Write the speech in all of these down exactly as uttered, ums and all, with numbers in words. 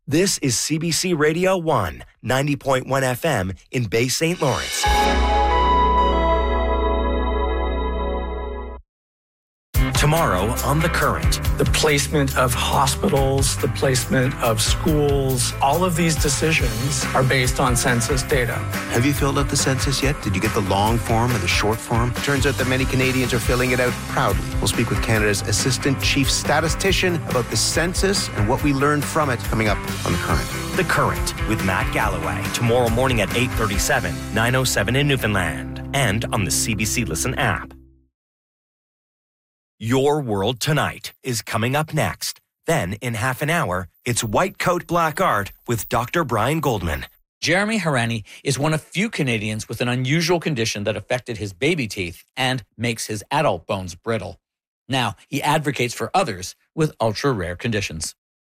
This is C B C Radio one, ninety point one F M in Bay Saint Lawrence. Tomorrow on The Current. The placement of hospitals, the placement of schools, all of these decisions are based on census data. Have you filled out the census yet? Did you get the long form or the short form? Turns out that many Canadians are filling it out proudly. We'll speak with Canada's Assistant Chief Statistician about the census and what we learned from it coming up on The Current. The Current with Matt Galloway. Tomorrow morning at eight thirty-seven, nine oh seven in Newfoundland. And on the C B C Listen app. Your World Tonight is coming up next. Then, in half an hour, it's White Coat Black Art with Doctor Brian Goldman. Jeremy Harani is one of few Canadians with an unusual condition that affected his baby teeth and makes his adult bones brittle. Now, he advocates for others with ultra-rare conditions.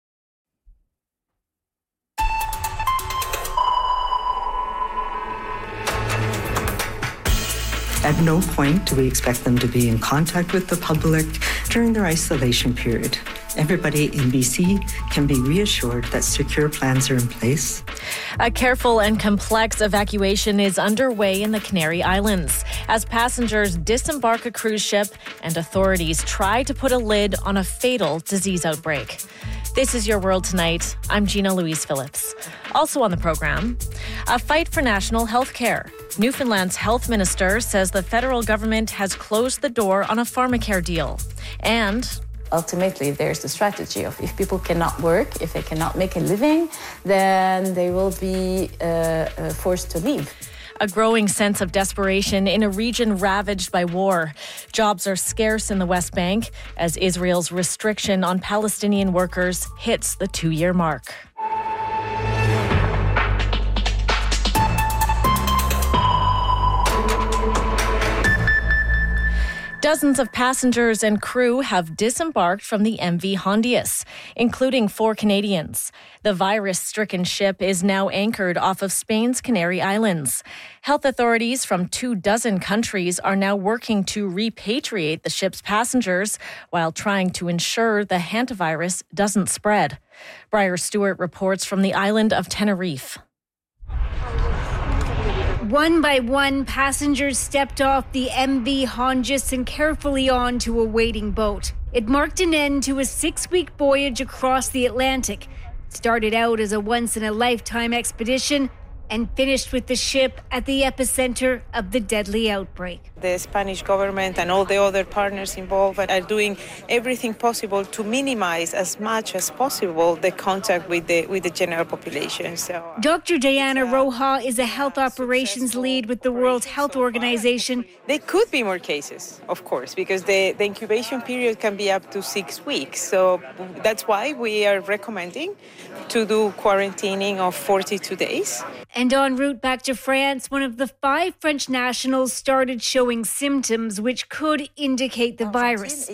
At no point do we expect them to be in contact with the public during their isolation period. Everybody in B C can be reassured that secure plans are in place. A careful and complex evacuation is underway in the Canary Islands as passengers disembark a cruise ship and authorities try to put a lid on a fatal disease outbreak. This is Your World Tonight. I'm Gina Louise Phillips. Also on the program, a fight for national health care. Newfoundland's health minister says the federal government has closed the door on a pharmacare deal. And ultimately, there's the strategy of if people cannot work, if they cannot make a living, then they will be uh, uh, forced to leave. A growing sense of desperation in a region ravaged by war. Jobs are scarce in the West Bank as Israel's restriction on Palestinian workers hits the two-year mark. Dozens of passengers and crew have disembarked from the M V Hondius, including four Canadians. The virus-stricken ship is now anchored off of Spain's Canary Islands. Health authorities from two dozen countries are now working to repatriate the ship's passengers while trying to ensure the hantavirus doesn't spread. Briar Stewart reports from the island of Tenerife. One by one, passengers stepped off the M V Hondius and carefully onto a waiting boat. It marked an end to a six-week voyage across the Atlantic. It started out as a once-in-a-lifetime expedition and finished with the ship at the epicenter of the deadly outbreak. The Spanish government and all the other partners involved are doing everything possible to minimize as much as possible the contact with the with the general population. So, Doctor Diana Roja is a health operations lead with the World Health Organization. There could be more cases, of course, because the, the incubation period can be up to six weeks. So that's why we are recommending to do quarantining of forty-two days. And en route back to France, one of the five French nationals started showing symptoms which could indicate the virus.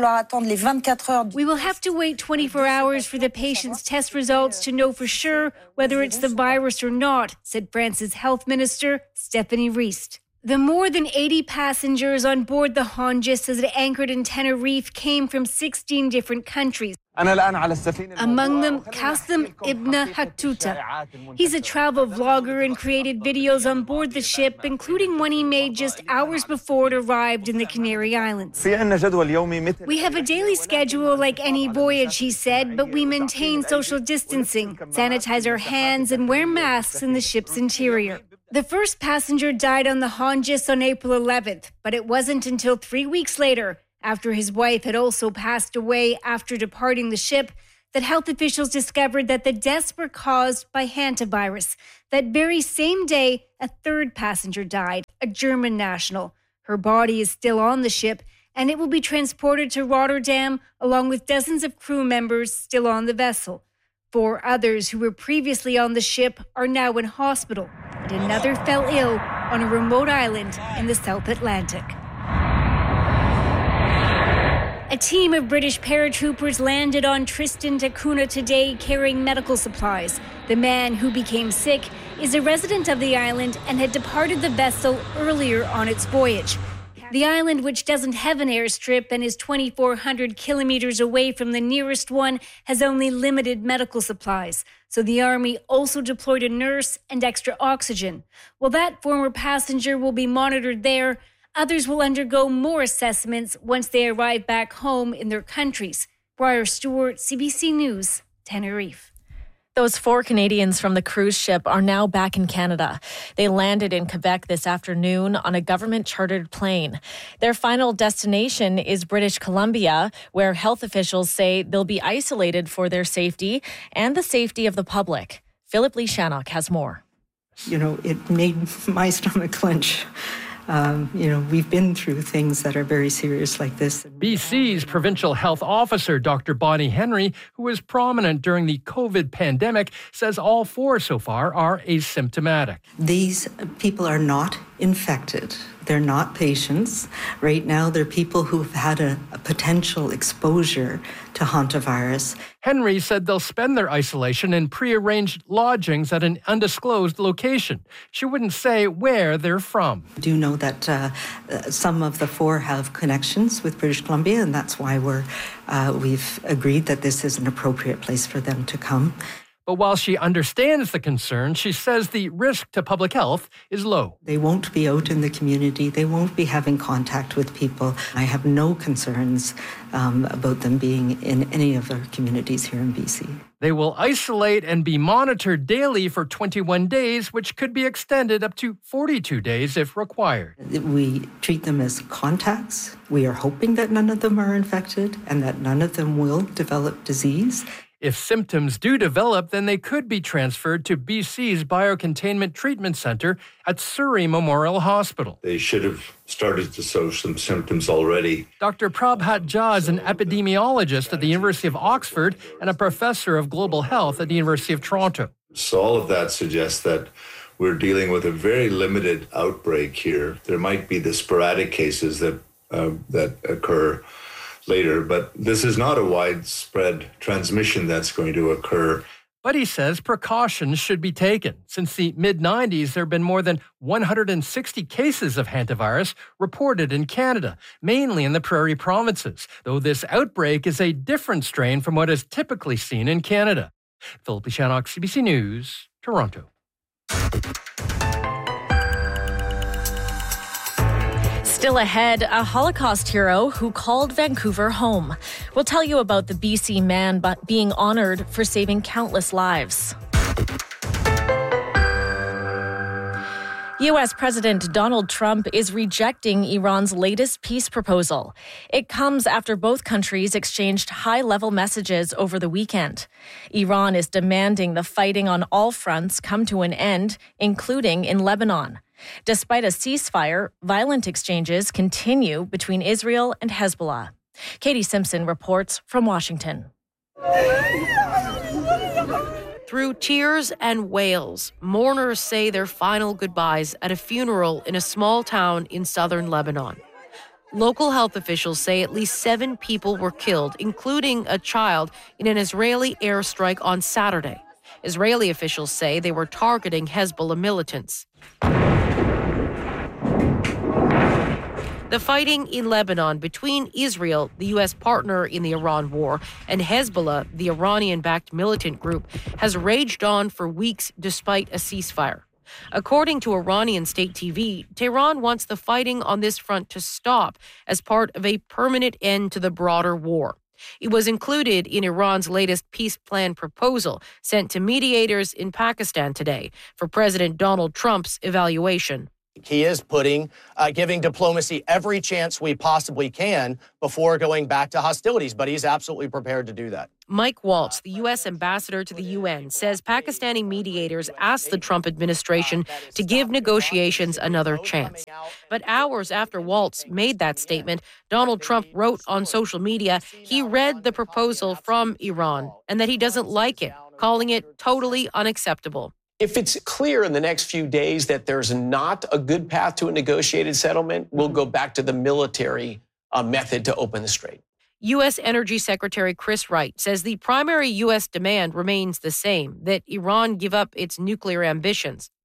We will have to wait twenty-four hours for the patient's test results to know for sure whether it's the virus or not, said France's health minister, Stephanie Riest. The more than eighty passengers on board the Hondius as it anchored in Tenerife came from sixteen different countries. Among them, Kassim Ibn Hattuta. He's a travel vlogger and created videos on board the ship, including one he made just hours before it arrived in the Canary Islands. We have a daily schedule like any voyage, he said, but we maintain social distancing, sanitize our hands, and wear masks in the ship's interior. The first passenger died on the Hondius on April eleventh, but it wasn't until three weeks later, after his wife had also passed away after departing the ship, that health officials discovered that the deaths were caused by hantavirus. That very same day, a third passenger died, a German national. Her body is still on the ship, and it will be transported to Rotterdam, along with dozens of crew members still on the vessel. Four others who were previously on the ship are now in hospital, and another fell ill on a remote island in the South Atlantic. A team of British paratroopers landed on Tristan da Cunha today carrying medical supplies. The man who became sick is a resident of the island and had departed the vessel earlier on its voyage. The island, which doesn't have an airstrip and is twenty-four hundred kilometers away from the nearest one, has only limited medical supplies. So the Army also deployed a nurse and extra oxygen. While that former passenger will be monitored there, others will undergo more assessments once they arrive back home in their countries. Briar Stewart, C B C News, Tenerife. Those four Canadians from the cruise ship are now back in Canada. They landed in Quebec this afternoon on a government-chartered plane. Their final destination is British Columbia, where health officials say they'll be isolated for their safety and the safety of the public. Philip Lee Shannock has more. You know, it made my stomach clench. Um, you know, we've been through things that are very serious like this. B C's provincial health officer, Doctor Bonnie Henry, who was prominent during the COVID pandemic, says all four so far are asymptomatic. These people are not infected. They're not patients. Right now, they're people who've had a, a potential exposure to hantavirus. Henry said they'll spend their isolation in prearranged lodgings at an undisclosed location. She wouldn't say where they're from. I do know that uh, some of the four have connections with British Columbia, and that's why we're uh, we've agreed that this is an appropriate place for them to come. But while she understands the concern, she says the risk to public health is low. They won't be out in the community. They won't be having contact with people. I have no concerns um, about them being in any of our communities here in B C. They will isolate and be monitored daily for twenty-one days, which could be extended up to forty-two days if required. We treat them as contacts. We are hoping that none of them are infected and that none of them will develop disease. If symptoms do develop, then they could be transferred to B C's Biocontainment Treatment Centre at Surrey Memorial Hospital. They should have started to show some symptoms already. Doctor Prabhat Jha is an epidemiologist at the University of Oxford and a professor of global health at the University of Toronto. So all of that suggests that we're dealing with a very limited outbreak here. There might be the sporadic cases that uh, that occur later, but this is not a widespread transmission that's going to occur. But he says precautions should be taken. Since the mid nineties, there have been more than one hundred sixty cases of hantavirus reported in Canada, mainly in the prairie provinces, though this outbreak is a different strain from what is typically seen in Canada. Philip Shannock, C B C News, Toronto. Still ahead, a Holocaust hero who called Vancouver home. We'll tell you about the B C man being honored for saving countless lives. U S President Donald Trump is rejecting Iran's latest peace proposal. It comes after both countries exchanged high-level messages over the weekend. Iran is demanding the fighting on all fronts come to an end, including in Lebanon. Despite a ceasefire, violent exchanges continue between Israel and Hezbollah. Katie Simpson reports from Washington. Through tears and wails, mourners say their final goodbyes at a funeral in a small town in southern Lebanon. Local health officials say at least seven people were killed, including a child, in an Israeli airstrike on Saturday. Israeli officials say they were targeting Hezbollah militants. The fighting in Lebanon between Israel, the U S partner in the Iran war, and Hezbollah, the Iranian-backed militant group, has raged on for weeks despite a ceasefire. According to Iranian state T V, Tehran wants the fighting on this front to stop as part of a permanent end to the broader war. It was included in Iran's latest peace plan proposal sent to mediators in Pakistan today for President Donald Trump's evaluation. He is putting, uh, giving diplomacy every chance we possibly can before going back to hostilities, but he's absolutely prepared to do that. Mike Waltz, the U S ambassador to the U N, says Pakistani mediators asked the Trump administration to give negotiations another chance. But hours after Waltz made that statement, Donald Trump wrote on social media he read the proposal from Iran and that he doesn't like it, calling it totally unacceptable. If it's clear in the next few days that there's not a good path to a negotiated settlement, we'll go back to the military uh, method to open the strait. U S Energy Secretary Chris Wright says the primary U S demand remains the same, that Iran give up its nuclear ambitions.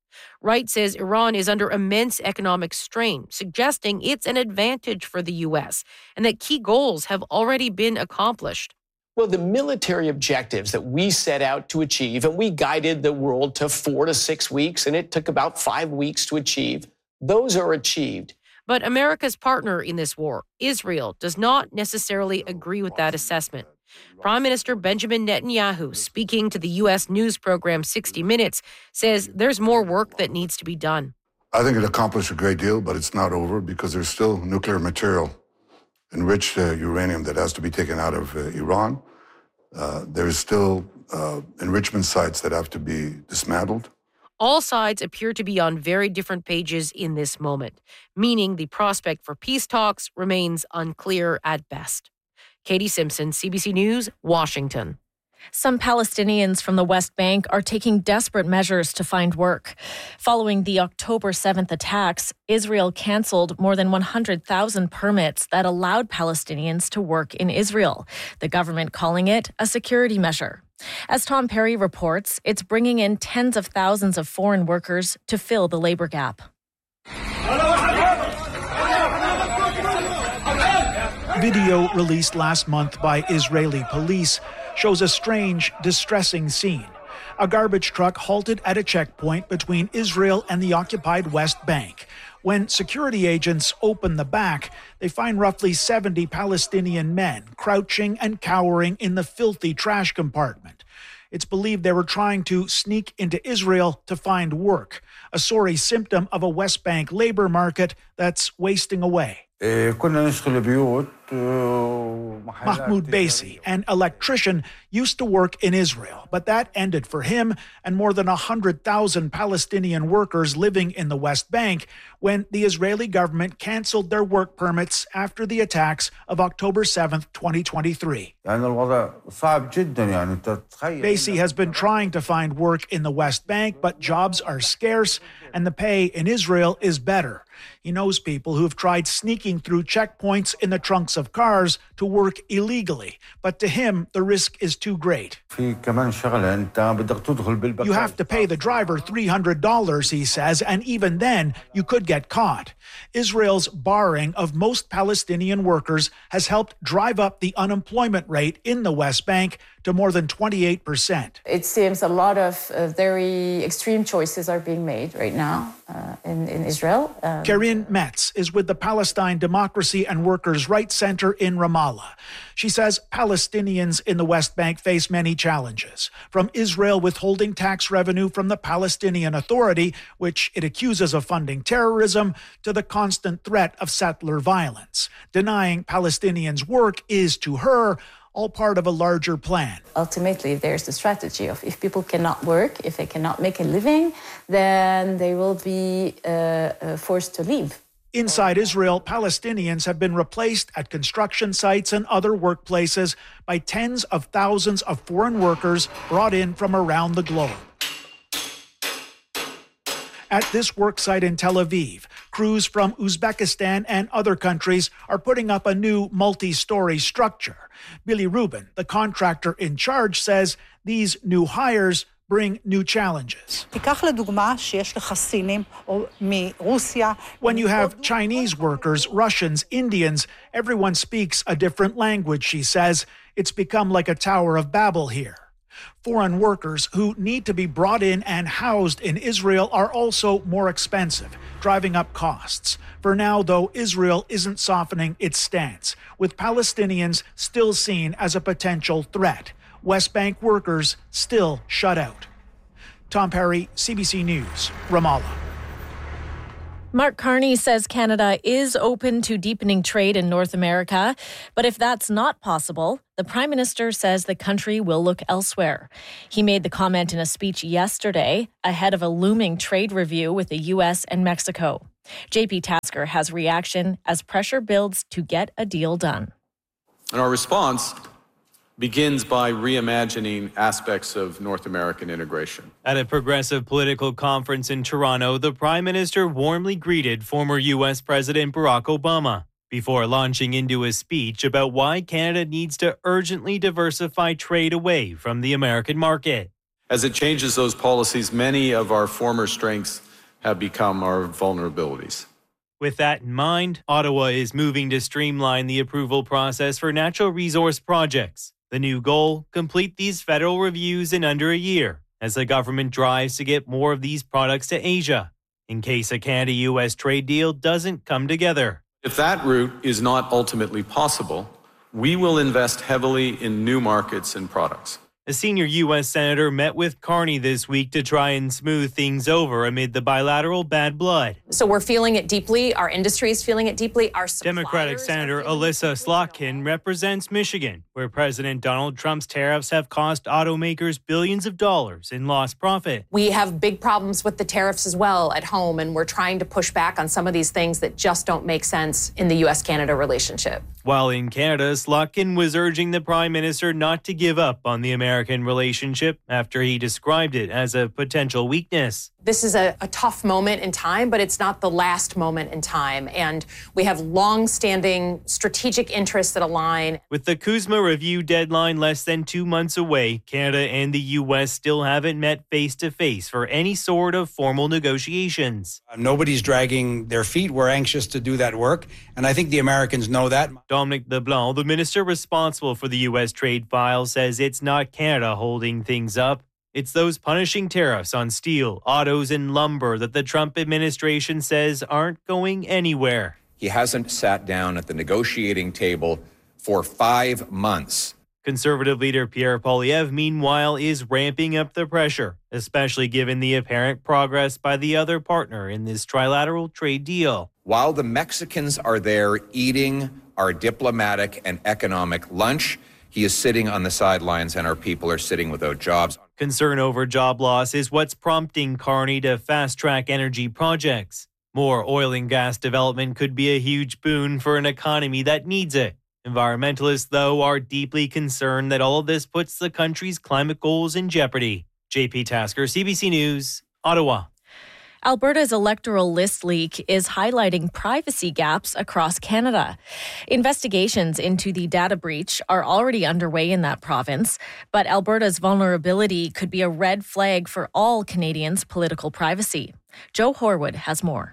Wright says Iran is under immense economic strain, suggesting it's an advantage for the U S and that key goals have already been accomplished. Well, the military objectives that we set out to achieve, and we guided the world to four to six weeks, and it took about five weeks to achieve, those are achieved. But America's partner in this war, Israel, does not necessarily agree with that assessment. Prime Minister Benjamin Netanyahu, speaking to the U S news program sixty minutes, says there's more work that needs to be done. I think it accomplished a great deal, but it's not over because there's still nuclear material, enriched uh, uranium that has to be taken out of uh, Iran. Uh, there's still uh, enrichment sites that have to be dismantled. All sides appear to be on very different pages in this moment, meaning the prospect for peace talks remains unclear at best. Katie Simpson, C B C News, Washington. Some Palestinians from the West Bank are taking desperate measures to find work. Following the October seventh attacks, Israel canceled more than one hundred thousand permits that allowed Palestinians to work in Israel, the government calling it a security measure. As Tom Perry reports, it's bringing in tens of thousands of foreign workers to fill the labor gap. Video released last month by Israeli police shows a strange, distressing scene. A garbage truck halted at a checkpoint between Israel and the occupied West Bank. When security agents open the back, they find roughly seventy Palestinian men crouching and cowering in the filthy trash compartment. It's believed they were trying to sneak into Israel to find work, a sorry symptom of a West Bank labor market that's wasting away. Mahmoud Baisi, an electrician, used to work in Israel, but that ended for him and more than one hundred thousand Palestinian workers living in the West Bank when the Israeli government canceled their work permits after the attacks of October seventh, twenty twenty-three. Baisi has been trying to find work in the West Bank, but jobs are scarce and the pay in Israel is better. He knows people who have tried sneaking through checkpoints in the trunks of cars to work illegally, but to him, the risk is too great. You have to pay the driver three hundred dollars, he says, and even then, you could get caught. Israel's barring of most Palestinian workers has helped drive up the unemployment rate in the West Bank to more than twenty-eight percent. It seems a lot of uh, very extreme choices are being made right now uh, in, in Israel. Um, Karin Metz is with the Palestine Democracy and Workers' Rights Center in Ramallah. She says Palestinians in the West Bank face many challenges, from Israel withholding tax revenue from the Palestinian Authority, which it accuses of funding terrorism, to the constant threat of settler violence. Denying Palestinians work is, to her, all part of a larger plan. Ultimately, there's the strategy of if people cannot work, if they cannot make a living, then they will be uh, uh, forced to leave. Inside Israel, Palestinians have been replaced at construction sites and other workplaces by tens of thousands of foreign workers brought in from around the globe. At this worksite in Tel Aviv, crews from Uzbekistan and other countries are putting up a new multi-story structure. Billy Rubin, the contractor in charge, says these new hires bring new challenges. When you have Chinese workers, Russians, Indians, everyone speaks a different language, she says. It's become like a Tower of Babel here. Foreign workers who need to be brought in and housed in Israel are also more expensive, driving up costs. For now, though, Israel isn't softening its stance, with Palestinians still seen as a potential threat. West Bank workers still shut out. Tom Perry, C B C News, Ramallah. Mark Carney says Canada is open to deepening trade in North America, but if that's not possible, the Prime Minister says the country will look elsewhere. He made the comment in a speech yesterday ahead of a looming trade review with the U S and Mexico. J P Tasker has reaction as pressure builds to get a deal done. And our response begins by reimagining aspects of North American integration. At a progressive political conference in Toronto, the Prime Minister warmly greeted former U S President Barack Obama before launching into a speech about why Canada needs to urgently diversify trade away from the American market. As it changes those policies, many of our former strengths have become our vulnerabilities. With that in mind, Ottawa is moving to streamline the approval process for natural resource projects. The new goal, complete these federal reviews in under a year, as the government drives to get more of these products to Asia, in case a Canada U S trade deal doesn't come together. If that route is not ultimately possible, we will invest heavily in new markets and products. A senior U S senator met with Carney this week to try and smooth things over amid the bilateral bad blood. So we're feeling it deeply. Our industry is feeling it deeply. Our Democratic Senator Alyssa Slotkin represents Michigan, where President Donald Trump's tariffs have cost automakers billions of dollars in lost profit. We have big problems with the tariffs as well at home, and we're trying to push back on some of these things that just don't make sense in the U S Canada relationship. While in Canada, Slotkin was urging the Prime Minister not to give up on the American relationship after he described it as a potential weakness. This is a, a tough moment in time, but it's not the last moment in time. And we have long-standing strategic interests that align. With the CUSMA review deadline less than two months away, Canada and the U S still haven't met face-to-face for any sort of formal negotiations. Uh, nobody's dragging their feet. We're anxious to do that work, and I think the Americans know that. Dominic LeBlanc, the minister responsible for the U S trade file, says it's not Canada holding things up. It's those punishing tariffs on steel, autos, and lumber that the Trump administration says aren't going anywhere. He hasn't sat down at the negotiating table for five months. Conservative leader Pierre Poilievre, meanwhile, is ramping up the pressure, especially given the apparent progress by the other partner in this trilateral trade deal. While the Mexicans are there eating our diplomatic and economic lunch, he is sitting on the sidelines and our people are sitting without jobs. Concern over job loss is what's prompting Carney to fast-track energy projects. More oil and gas development could be a huge boon for an economy that needs it. Environmentalists, though, are deeply concerned that all of this puts the country's climate goals in jeopardy. J P Tasker, C B C News, Ottawa. Alberta's electoral list leak is highlighting privacy gaps across Canada. Investigations into the data breach are already underway in that province, but Alberta's vulnerability could be a red flag for all Canadians' political privacy. Joe Horwood has more.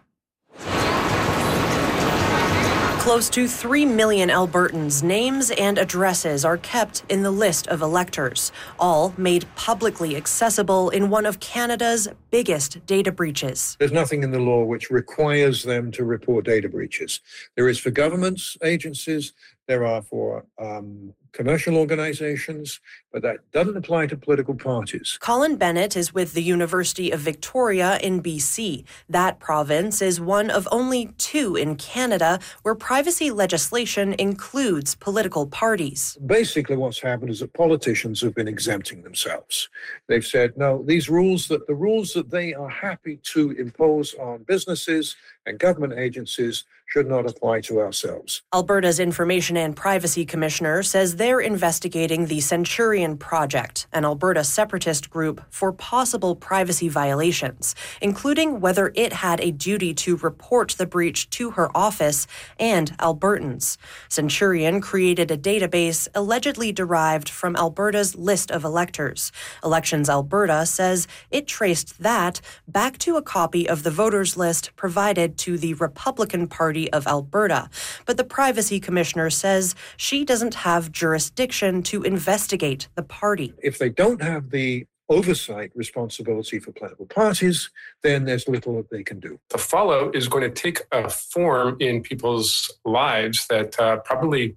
Close to three million Albertans' names and addresses are kept in the list of electors, all made publicly accessible in one of Canada's biggest data breaches. There's nothing in the law which requires them to report data breaches. There is for governments, agencies, there are for um, commercial organizations, but that doesn't apply to political parties. Colin Bennett is with the University of Victoria in B C. That province is one of only two in Canada where privacy legislation includes political parties. Basically, what's happened is that politicians have been exempting themselves. They've said, no, these rules that the rules that they are happy to impose on businesses and government agencies should not apply to ourselves. Alberta's Information and Privacy Commissioner says they're investigating the Centurion Project, an Alberta separatist group, for possible privacy violations, including whether it had a duty to report the breach to her office and Albertans. Centurion created a database allegedly derived from Alberta's list of electors. Elections Alberta says it traced that back to a copy of the voters list provided to the Republican Party of Alberta, but the Privacy Commissioner says she doesn't have jurisdiction to investigate the party. If they don't have the oversight responsibility for political parties, then there's little that they can do. The fallout is going to take a form in people's lives that uh, probably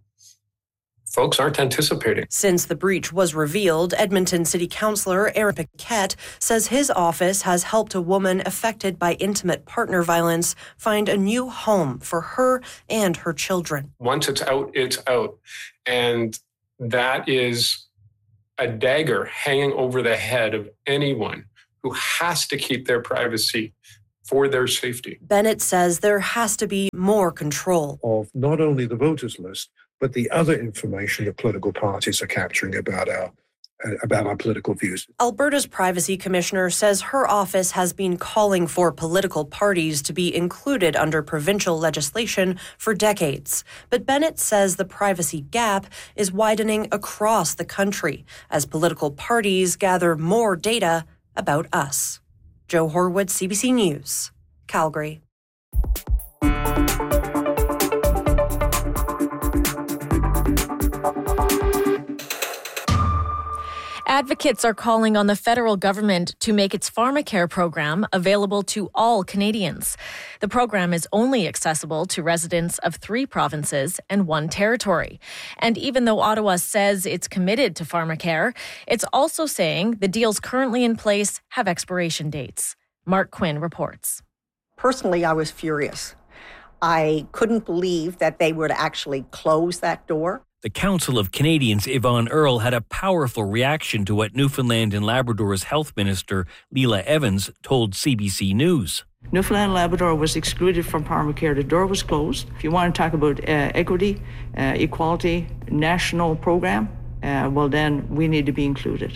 folks aren't anticipating. Since the breach was revealed, Edmonton City Councillor Aaron Paquette says his office has helped a woman affected by intimate partner violence find a new home for her and her children. Once it's out, it's out. And that is a dagger hanging over the head of anyone who has to keep their privacy for their safety. Bennett says there has to be more control of not only the voters list, but the other information that political parties are capturing about our about our political views. Alberta's privacy commissioner says her office has been calling for political parties to be included under provincial legislation for decades. But Bennett says the privacy gap is widening across the country as political parties gather more data about us. Joe Horwood, C B C News, Calgary. Advocates are calling on the federal government to make its PharmaCare program available to all Canadians. The program is only accessible to residents of three provinces and one territory. And even though Ottawa says it's committed to PharmaCare, it's also saying the deals currently in place have expiration dates. Mark Quinn reports. Personally, I was furious. I couldn't believe that they would actually close that door. The Council of Canadians, Yvonne Earle, had a powerful reaction to what Newfoundland and Labrador's Health Minister, Leela Evans, told C B C News. Newfoundland and Labrador was excluded from PharmaCare. The door was closed. If you want to talk about uh, equity, uh, equality, national program, uh, well, then we need to be included.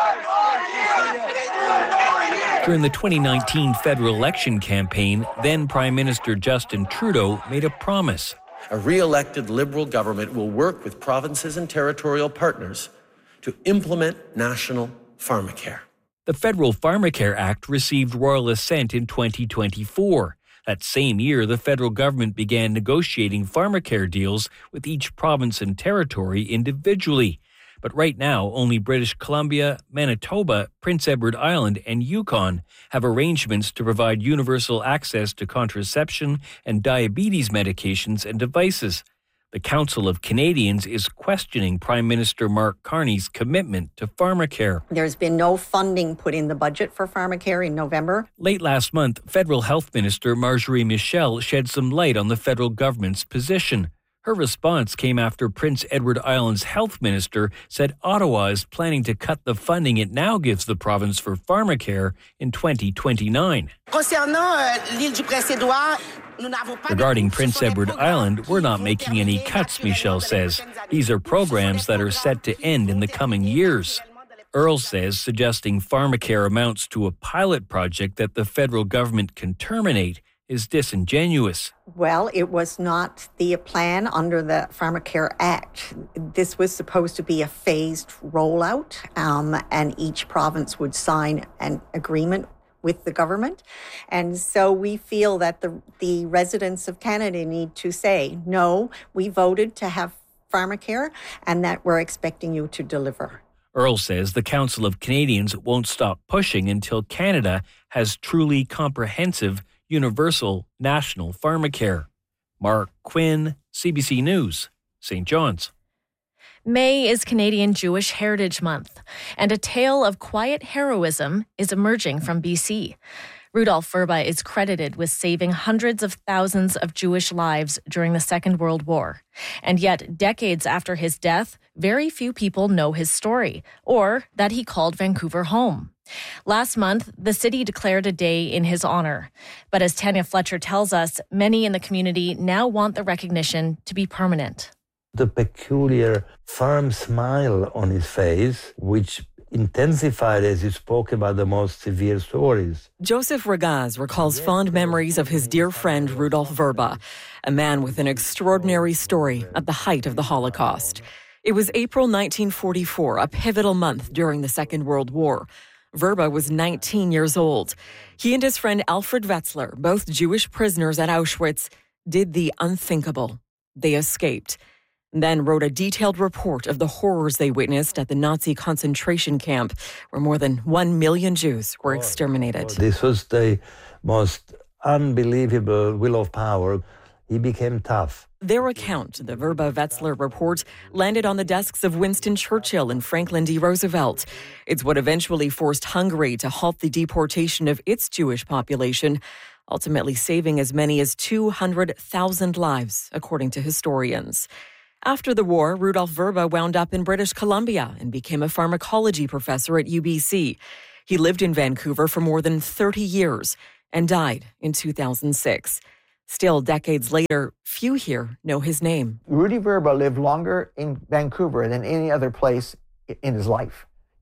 During the twenty nineteen federal election campaign, then Prime Minister Justin Trudeau made a promise. A re-elected Liberal government will work with provinces and territorial partners to implement national PharmaCare. The Federal PharmaCare Act received royal assent in twenty twenty-four. That same year, the federal government began negotiating PharmaCare deals with each province and territory individually. But right now, only British Columbia, Manitoba, Prince Edward Island, and Yukon have arrangements to provide universal access to contraception and diabetes medications and devices. The Council of Canadians is questioning Prime Minister Mark Carney's commitment to PharmaCare. There's been no funding put in the budget for PharmaCare in November. Late last month, Federal Health Minister Marjorie Michel shed some light on the federal government's position. Her response came after Prince Edward Island's health minister said Ottawa is planning to cut the funding it now gives the province for PharmaCare in twenty twenty-nine. Regarding Prince Edward Island, we're not making any cuts, Michel says. These are programs that are set to end in the coming years. Earle says suggesting PharmaCare amounts to a pilot project that the federal government can terminate is disingenuous. Well, it was not the plan under the PharmaCare Act. This was supposed to be a phased rollout, um, and each province would sign an agreement with the government. And so we feel that the, the residents of Canada need to say, no, we voted to have PharmaCare and that we're expecting you to deliver. Earle says the Council of Canadians won't stop pushing until Canada has truly comprehensive universal national PharmaCare. Mark Quinn, C B C News, Saint John's. May is Canadian Jewish Heritage Month, and a tale of quiet heroism is emerging from B C. Rudolf Verba is credited with saving hundreds of thousands of Jewish lives during the Second World War. And yet, decades after his death, very few people know his story, or that he called Vancouver home. Last month, the city declared a day in his honor. But as Tanya Fletcher tells us, many in the community now want the recognition to be permanent. The peculiar, firm smile on his face, which intensified as he spoke about the most severe stories. Joseph Ragaz recalls fond memories of his dear friend Rudolf Verba, a man with an extraordinary story at the height of the Holocaust. It was April nineteen forty-four, a pivotal month during the Second World War. Verba was nineteen years old. He and his friend Alfred Wetzler, both Jewish prisoners at Auschwitz, did the unthinkable. They escaped, then wrote a detailed report of the horrors they witnessed at the Nazi concentration camp, where more than one million Jews were exterminated. This was the most unbelievable will of power. He became tough. Their account, the Verba-Wetzler report, landed on the desks of Winston Churchill and Franklin D. Roosevelt. It's what eventually forced Hungary to halt the deportation of its Jewish population, ultimately saving as many as two hundred thousand lives, according to historians. After the war, Rudolf Verba wound up in British Columbia and became a pharmacology professor at U B C. He lived in Vancouver for more than thirty years and died in two thousand six. Still, decades later, few here know his name. Rudy Verba lived longer in Vancouver than any other place in his life.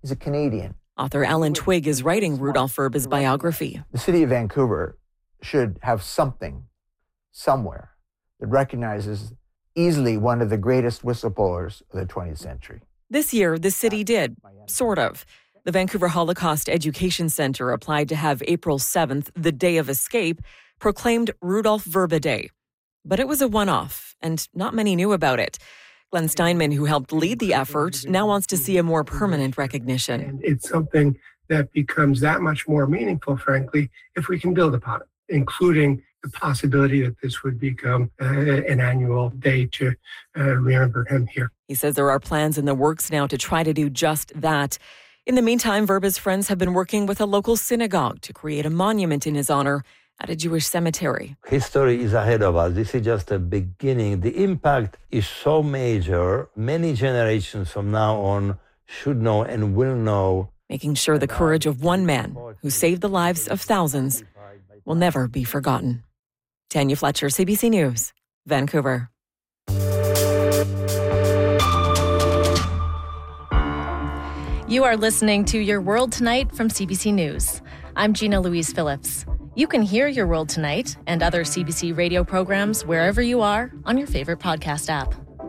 He's a Canadian. Author Alan Twigg is writing Rudolph Verba's biography. The city of Vancouver should have something somewhere that recognizes easily one of the greatest whistleblowers of the twentieth century. This year, the city did, sort of. The Vancouver Holocaust Education Centre applied to have April seventh, the Day of Escape, proclaimed Rudolph Verba Day. But it was a one-off, and not many knew about it. Glenn Steinman, who helped lead the effort, now wants to see a more permanent recognition. And it's something that becomes that much more meaningful, frankly, if we can build upon it, including the possibility that this would become uh, an annual day to uh, remember him here. He says there are plans in the works now to try to do just that. In the meantime, Verba's friends have been working with a local synagogue to create a monument in his honor at a Jewish cemetery. History is ahead of us. This is just a beginning. The impact is so major. Many generations from now on should know and will know. Making sure the courage of one man who saved the lives of thousands will never be forgotten. Tanya Fletcher, C B C News, Vancouver. You are listening to Your World Tonight from C B C News. I'm Gina Louise Phillips. You can hear Your World Tonight and other C B C radio programs wherever you are on your favorite podcast app.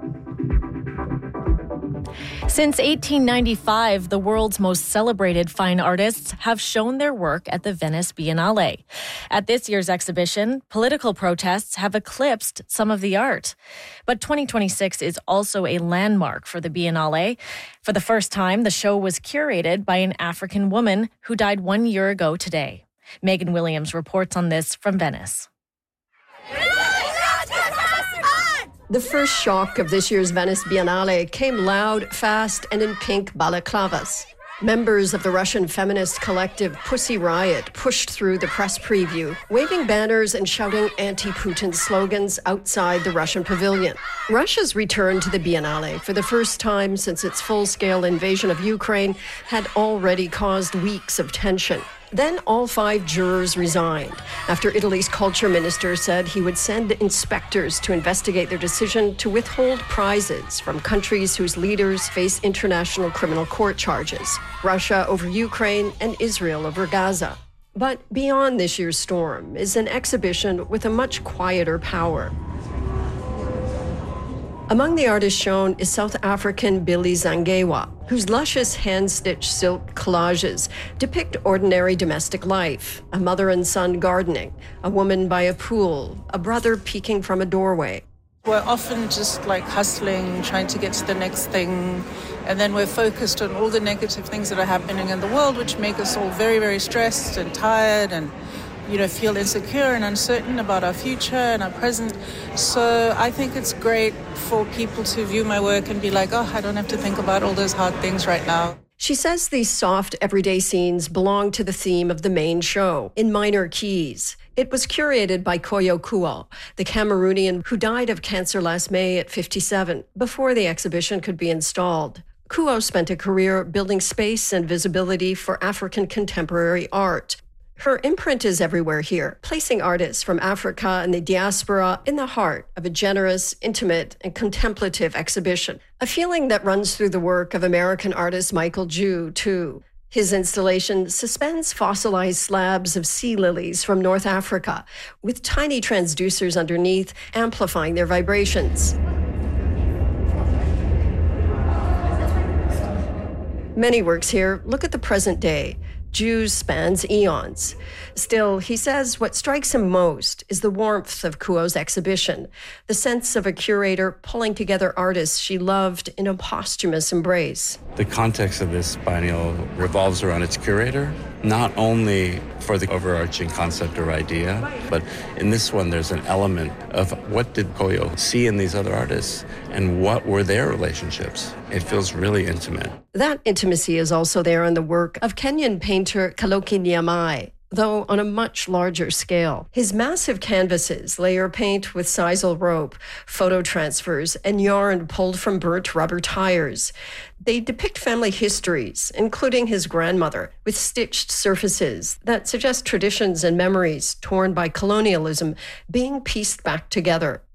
Since eighteen ninety-five, the world's most celebrated fine artists have shown their work at the Venice Biennale. At this year's exhibition, political protests have eclipsed some of the art. But twenty twenty-six is also a landmark for the Biennale. For the first time, the show was curated by an African woman who died one year ago today. Megan Williams reports on this from Venice. The first shock of this year's Venice Biennale came loud, fast, and in pink balaclavas. Members of the Russian feminist collective Pussy Riot pushed through the press preview, waving banners and shouting anti-Putin slogans outside the Russian pavilion. Russia's return to the Biennale for the first time since its full-scale invasion of Ukraine had already caused weeks of tension. Then all five jurors resigned after Italy's culture minister said he would send inspectors to investigate their decision to withhold prizes from countries whose leaders face international criminal court charges, Russia over Ukraine and Israel over Gaza. But beyond this year's storm is an exhibition with a much quieter power. Among the artists shown is South African Billy Zangewa, whose luscious hand-stitched silk collages depict ordinary domestic life, a mother and son gardening, a woman by a pool, a brother peeking from a doorway. We're often just like hustling, trying to get to the next thing, and then we're focused on all the negative things that are happening in the world, which make us all very, very stressed and tired and you know, feel insecure and uncertain about our future and our present. So I think it's great for people to view my work and be like, oh, I don't have to think about all those hard things right now. She says these soft, everyday scenes belong to the theme of the main show, in minor keys. It was curated by Koyo Kuo, the Cameroonian who died of cancer last May at fifty-seven, before the exhibition could be installed. Kuo spent a career building space and visibility for African contemporary art. Her imprint is everywhere here, placing artists from Africa and the diaspora in the heart of a generous, intimate, and contemplative exhibition. A feeling that runs through the work of American artist Michael Ju, too. His installation suspends fossilized slabs of sea lilies from North Africa, with tiny transducers underneath, amplifying their vibrations. Many works here look at the present day. Jews spans eons. Still, he says what strikes him most is the warmth of Kuo's exhibition, the sense of a curator pulling together artists she loved in a posthumous embrace. The context of this biennial revolves around its curator, not only for the overarching concept or idea, but in this one there's an element of what did Koyo see in these other artists and what were their relationships. It feels really intimate. That intimacy is also there in the work of Kenyan painter Kaloki Nyamai, though on a much larger scale. His massive canvases layer paint with sisal rope, photo transfers, and yarn pulled from burnt rubber tires. They depict family histories, including his grandmother, with stitched surfaces that suggest traditions and memories torn by colonialism being pieced back together.